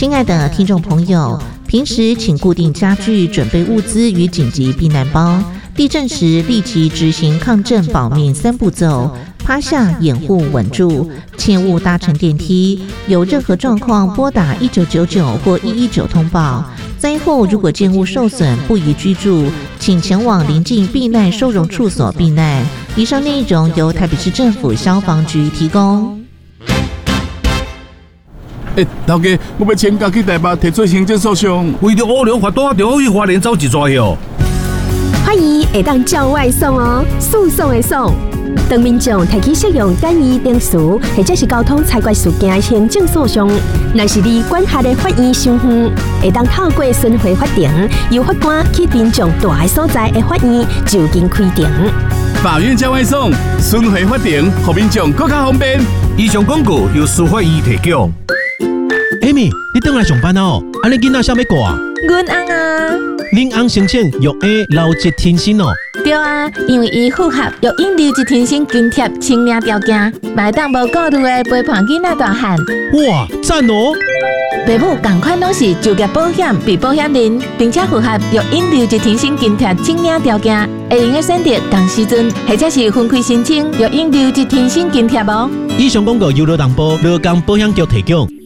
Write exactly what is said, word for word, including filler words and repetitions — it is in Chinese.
亲爱的听众朋友，平时请固定家具，准备物资与紧急避难包。地震时立即执行抗震保命三步骤：趴下、掩护、稳住，切勿搭乘电梯。有任何状况，拨打一九九九或一一九通报。灾后如果建物受损不宜居住，请前往邻近避难收容处所避难。以上内容由台北市政府消防局提供。 欸，头家，我要请假去台北提出行政诉讼， 为着乌龙法单，就去花莲走一抓哟。 欢迎会当叫外送哦，诉讼的送。当民众提起适用简易定词或者是交通裁决事件的行政诉讼，若是你管辖的法院伤远，会当透过巡回法庭，由法官去民众住的所在的法院就近开庭。 法院叫外送，巡回法庭，让民众更加方便。 以上广告由司法院提供。 Amy， 你回来上班哦？安尼囡仔啥要过啊？ 阮翁啊， 恁翁申请育婴留职停薪哦。 对啊，因为伊符合育婴留职停薪津贴清领条件，买当无顾虑的陪伴囡仔大汉。 哇，赞哦！ 爸母同款拢是就业保险被保险人，并且符合育婴留职停薪津贴清领条件，会用个选择同时阵，或者是分开申请育婴留职停薪津贴无。 以上广告由劳动部劳工保险局提供。